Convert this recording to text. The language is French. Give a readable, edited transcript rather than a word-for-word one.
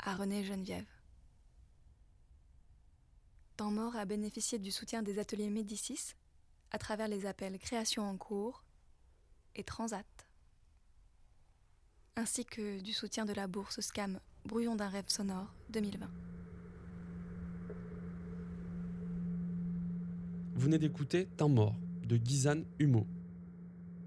à René Geneviève. Temps mort a bénéficié du soutien des ateliers Médicis à travers les appels Création en cours et Transat, ainsi que du soutien de la bourse SCAM Brouillon d'un rêve sonore 2020. Vous venez d'écouter Temps mort de Gizane Humeau.